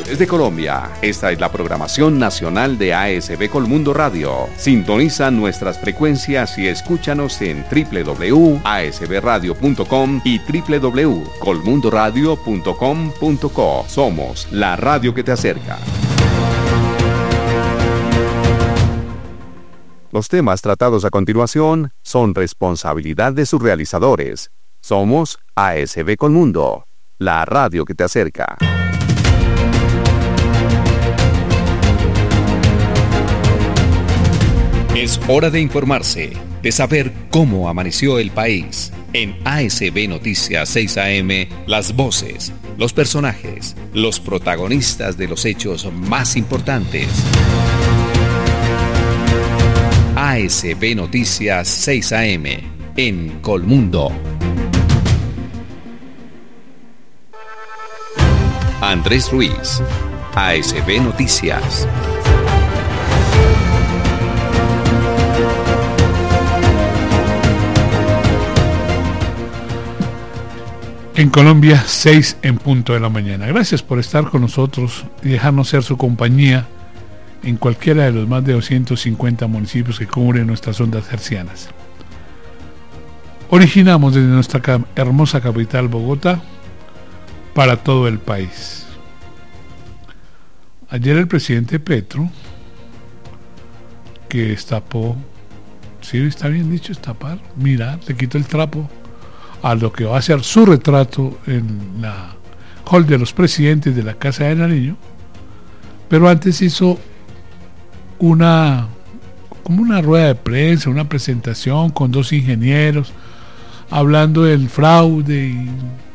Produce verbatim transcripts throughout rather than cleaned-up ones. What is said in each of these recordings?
Desde Colombia, esta es la programación nacional de A S B Colmundo Radio. Sintoniza nuestras frecuencias y escúchanos en doble u doble u doble u punto a s b radio punto com y doble u doble u doble u punto colmundo radio punto com punto co. Somos la radio que te acerca. Los temas tratados a continuación son responsabilidad de sus realizadores. Somos A S B Colmundo, la radio que te acerca. Es hora de informarse, de saber cómo amaneció el país. En A S B Noticias seis A M, las voces, los personajes, los protagonistas de los hechos más importantes. A S B Noticias seis A M, en Colmundo. Andrés Ruiz, A S B Noticias. En Colombia, seis en punto de la mañana. Gracias por estar con nosotros y dejarnos ser su compañía en cualquiera de los más de doscientos cincuenta municipios que cubren nuestras ondas hercianas. Originamos desde nuestra hermosa capital, Bogotá, para todo el país. Ayer el presidente Petro, que destapó, sí, está bien dicho, destapar, mirar, le quitó el trapo a lo que va a ser su retrato en la hall de los presidentes de la Casa de Nariño, pero antes hizo una como una rueda de prensa, una presentación con dos ingenieros hablando del fraude, y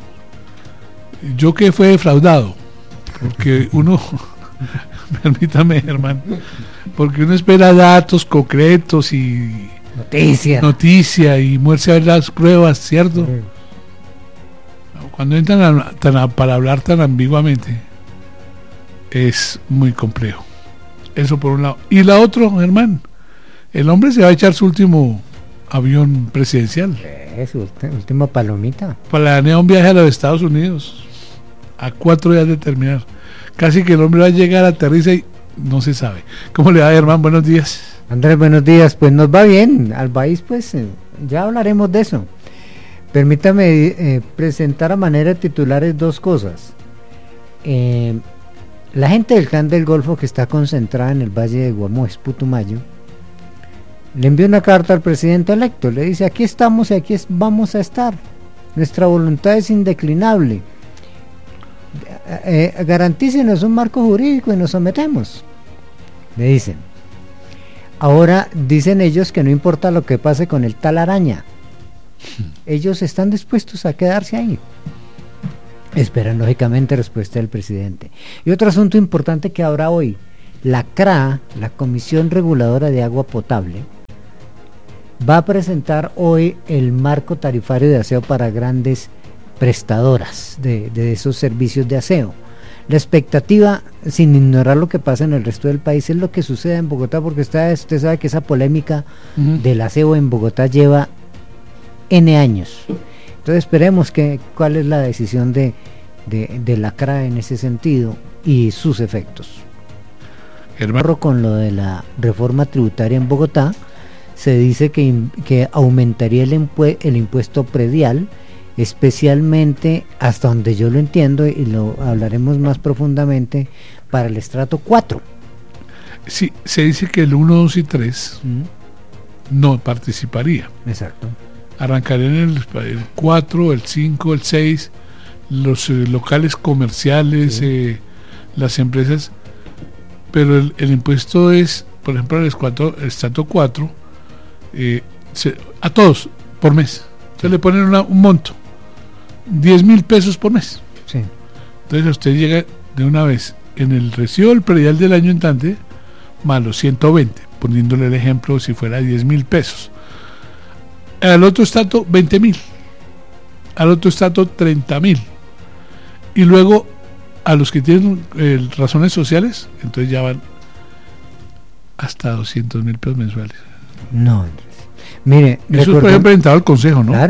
yo que fue defraudado, porque uno permítame, hermano, porque uno espera datos concretos y Noticia. Noticia y muerse a ver las pruebas, ¿cierto? Sí. Cuando entran a, tan a, para hablar tan ambiguamente, es muy complejo. Eso por un lado. Y la otra, hermano, el hombre se va a echar su último avión presidencial. Eh, su última palomita. Planea un viaje a los Estados Unidos a cuatro días de terminar. Casi que el hombre va a llegar, aterriza y no se sabe. ¿Cómo le va, hermano? Buenos días. Andrés, buenos días. Pues nos va bien al país, pues eh, ya hablaremos de eso. Permítame eh, presentar a manera de titulares dos cosas. Eh, la gente del Clan del Golfo, que está concentrada en el Valle de Guamués, Putumayo, le envió una carta al presidente electo. Le dice: aquí estamos y aquí es, vamos a estar. Nuestra voluntad es indeclinable. Eh, eh, garantícenos un marco jurídico y nos sometemos. Le dicen. Ahora dicen ellos que no importa lo que pase con el tal Araña, ellos están dispuestos a quedarse ahí. Esperan lógicamente respuesta del presidente. Y otro asunto importante que habrá hoy: la C R A, la Comisión Reguladora de Agua Potable, va a presentar hoy el marco tarifario de aseo para grandes prestadoras de, de esos servicios de aseo. La expectativa, sin ignorar lo que pasa en el resto del país, es lo que sucede en Bogotá, porque usted, usted sabe que esa polémica uh-huh. del aseo en Bogotá lleva N años. Entonces esperemos que cuál es la decisión de, de, de la C R A en ese sentido y sus efectos. Hermano, con lo de la reforma tributaria en Bogotá, se dice que, que aumentaría el, impue, el impuesto predial, especialmente, hasta donde yo lo entiendo, y lo hablaremos más profundamente, para el estrato cuatro. Sí, se dice que el uno, dos y tres ¿Mm? no participaría. Exacto. Arrancarían el, el cuatro, el cinco, el seis, los eh, locales comerciales, sí. eh, las empresas, pero el, el impuesto es, por ejemplo, el estrato, el estrato cuatro, eh, se, a todos, por mes. Entonces le ponen una, un monto, diez mil pesos por mes. Sí. Entonces usted llega de una vez en el recibo del predial del año entrante, más los ciento veinte, poniéndole el ejemplo si fuera diez mil pesos. Al otro estrato, veinte mil. Al otro estrato, treinta mil. Y luego a los que tienen eh, razones sociales, entonces ya van hasta doscientos mil pesos mensuales. No, mire, eso es por ejemplo presentado al Consejo, ¿no? Claro,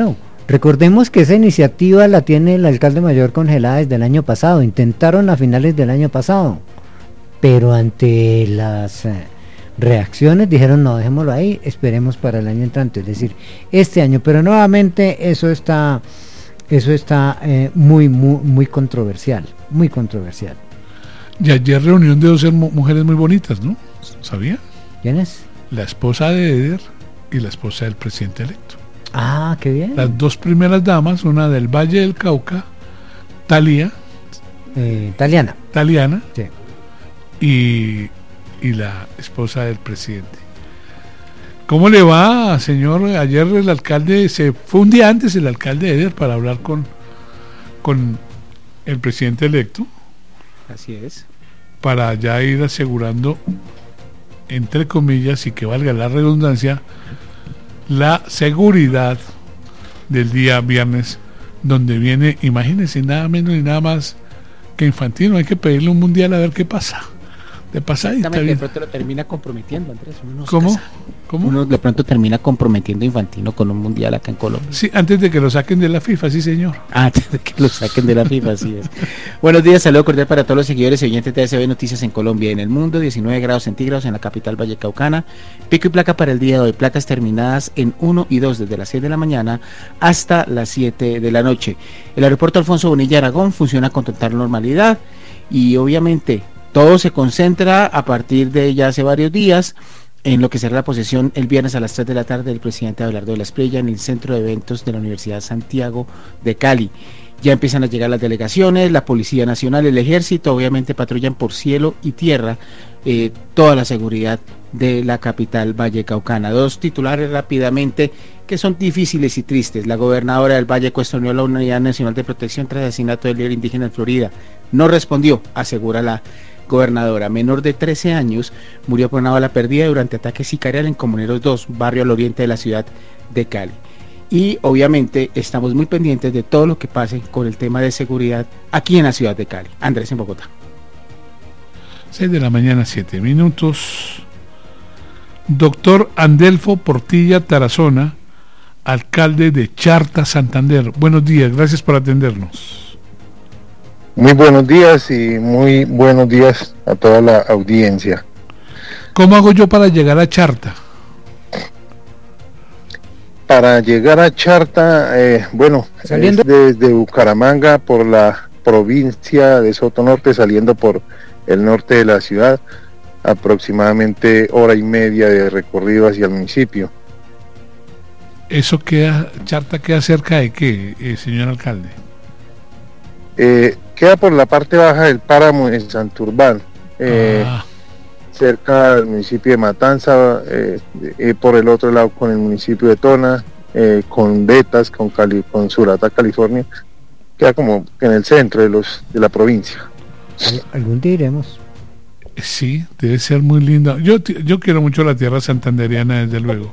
Recordemos que esa iniciativa la tiene el alcalde mayor congelada desde el año pasado. Intentaron a finales del año pasado, pero ante las eh, reacciones dijeron no, dejémoslo ahí, esperemos para el año entrante, es decir, este año. Pero nuevamente eso está, eso está eh, muy, muy, muy controversial, muy controversial. Y ayer reunión de dos hermo- mujeres muy bonitas, ¿no? ¿Sabía? ¿Quién es? La esposa de Eder y la esposa del presidente electo. Ah, qué bien. Las dos primeras damas, una del Valle del Cauca, Talía, Eh, italiana. Taliana, Sí. y, y la esposa del presidente. ¿Cómo le va, señor? Ayer el alcalde, se fue un día antes el alcalde Eder para hablar con, con el presidente electo, Así es. para ya ir asegurando, entre comillas, y que valga la redundancia, la seguridad del día viernes, donde viene, imagínense, nada menos ni nada más que Infantino. Hay que pedirle un mundial a ver qué pasa. De pasadita. Exactamente, de bien. pronto lo termina comprometiendo, Andrés. Uno no se ¿Cómo? casa. ¿Cómo? Uno de pronto termina comprometiendo a Infantino con un mundial acá en Colombia. Sí, antes de que lo saquen de la FIFA, sí, señor. Antes de que lo saquen de la FIFA, así es. Buenos días, saludo cordial para todos los seguidores y oyentes de A S B Noticias en Colombia y en el mundo. diecinueve grados centígrados en la capital vallecaucana. Pico y placa para el día de hoy. Placas terminadas en uno y dos desde las seis de la mañana hasta las siete de la noche. El aeropuerto Alfonso Bonilla Aragón funciona con total normalidad y obviamente todo se concentra a partir de ya hace varios días en lo que será la posesión el viernes a las tres de la tarde del presidente Abelardo de la Espriella en el centro de eventos de la Universidad Santiago de Cali. Ya empiezan a llegar las delegaciones, la Policía Nacional, el Ejército, obviamente patrullan por cielo y tierra eh, toda la seguridad de la capital vallecaucana. Dos titulares rápidamente que son difíciles y tristes. La gobernadora del Valle cuestionó a la Unidad Nacional de Protección tras el asesinato del líder indígena en Florida. No respondió, asegura la gobernadora. Menor de trece años murió por una bala perdida durante ataque sicarial en Comuneros dos, barrio al oriente de la ciudad de Cali. Y obviamente estamos muy pendientes de todo lo que pase con el tema de seguridad aquí en la ciudad de Cali. Andrés, en Bogotá. seis de la mañana, siete minutos. Doctor Andelfo Portilla Tarazona, alcalde de Charta, Santander. Buenos días, gracias por atendernos. Muy buenos días y muy buenos días a toda la audiencia. ¿Cómo hago yo para llegar a Charta? Para llegar a Charta, eh, bueno, Saliendo- es desde Bucaramanga por la provincia de Sotonorte, saliendo por el norte de la ciudad, aproximadamente hora y media de recorrido hacia el municipio. ¿Eso queda, Charta queda cerca de qué, eh, señor alcalde? Eh, queda por la parte baja del páramo en Santurbán, eh, Ah, cerca del municipio de Matanza, eh, eh, por el otro lado con el municipio de Tona, eh, con Betas, con Cali, con Surata, California, queda como en el centro de los de la provincia. Al- algún día iremos. sí, debe ser muy lindo. Yo, yo quiero mucho la tierra santanderiana, desde luego.